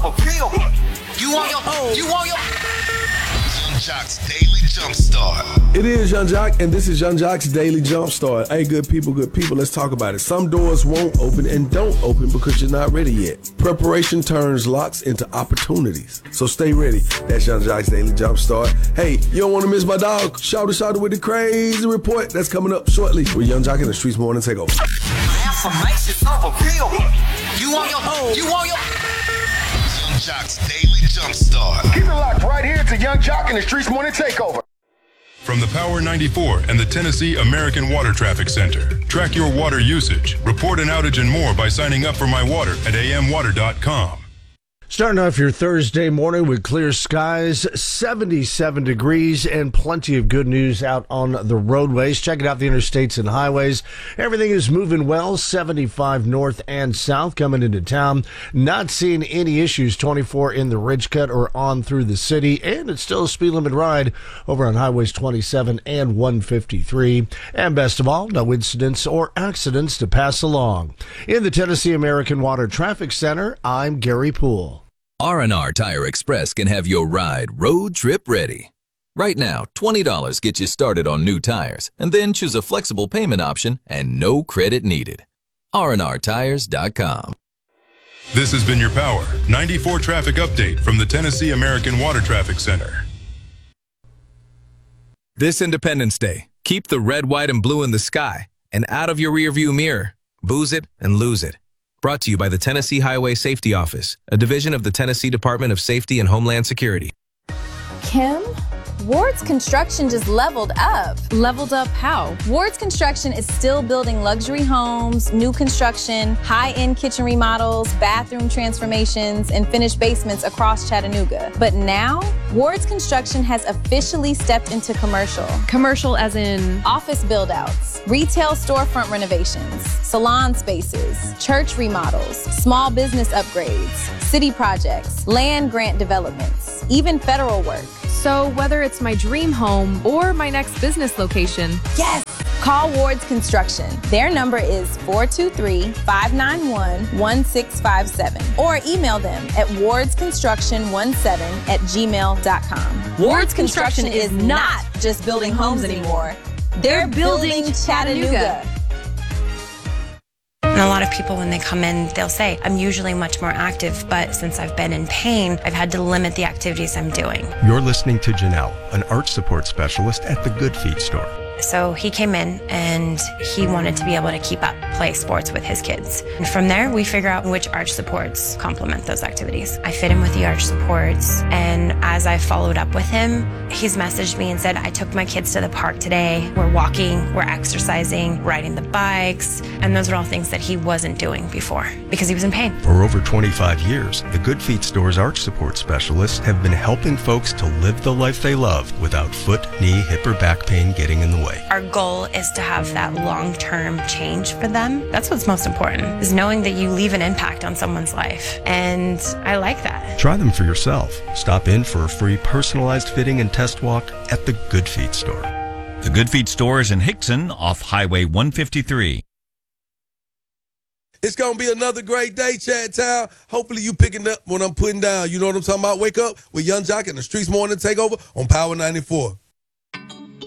a pill. You want your Young Jock's Daily Jumpstart. It is Young Jock, and this is Young Jock's Daily Jumpstart. Hey, good people, let's talk about it. Some doors won't open and don't open because you're not ready yet. Preparation turns locks into opportunities. So stay ready. That's Young Jock's Daily Jumpstart. Hey, you don't want to miss my dog, Shouter with the crazy report. That's coming up shortly with Young Jock in the Streets Morning Takeover. Information of a pill. You want your Young Jock's Daily Jumpstart. Keep it locked right here to Young Jock in the Streets Morning Takeover. From the Power 94 and the Tennessee American Water Traffic Center. Track your water usage, report an outage and more by signing up for My Water at amwater.com. Starting off your Thursday morning with clear skies, 77 degrees, and plenty of good news out on the roadways. Checking out the interstates and highways. Everything is moving well, 75 north and south coming into town. Not seeing any issues, 24 in the Ridge Cut or on through the city, and it's still a speed limit ride over on highways 27 and 153. And best of all, no incidents or accidents to pass along. In the Tennessee American Water Traffic Center, I'm Gary Poole. R&R Tire Express can have your ride road trip ready. Right now, $20 gets you started on new tires, and then choose a flexible payment option and no credit needed. rnrtires.com. This has been your Power 94 traffic update from the Tennessee American Water Traffic Center. This Independence Day, keep the red, white, and blue in the sky and out of your rearview mirror. Booze it and lose it. Brought to you by the Tennessee Highway Safety Office, a division of the Tennessee Department of Safety and Homeland Security. Kim, Ward's Construction just leveled up. Leveled up how? Ward's Construction is still building luxury homes, new construction, high-end kitchen remodels, bathroom transformations, and finished basements across Chattanooga. But now, Ward's Construction has officially stepped into commercial. Commercial as in? Office build-outs, retail storefront renovations, salon spaces, church remodels, small business upgrades, city projects, land grant developments, even federal work. So whether it's my dream home or my next business location. Yes! Call Ward's Construction. Their number is 423-591-1657 or email them at wardsconstruction17@gmail.com. Ward's Construction is not just building homes anymore. They're building Chattanooga. And a lot of people, when they come in, they'll say, I'm usually much more active, but since I've been in pain, I've had to limit the activities I'm doing. You're listening to Janelle, an arch support specialist at the Good Feet store. So he came in and he wanted to be able to keep up, play sports with his kids. And from there, we figure out which arch supports complement those activities. I fit him with the arch supports, and as I followed up with him, he's messaged me and said, I took my kids to the park today. We're walking, we're exercising, riding the bikes, and those are all things that he wasn't doing before because he was in pain. For over 25 years, the Good Feet store's arch support specialists have been helping folks to live the life they love without foot, knee, hip, or back pain getting in the way. Our goal is to have that long-term change for them. That's what's most important, is knowing that you leave an impact on someone's life. And I like that. Try them for yourself. Stop in for a free personalized fitting and test walk at the Good Feet store. The Good Feet store is in Hickson off Highway 153. It's going to be another great day, Chad Town. Hopefully you picking up what I'm putting down. You know what I'm talking about? Wake up with Young Jock and the Streets Morning Takeover on Power 94.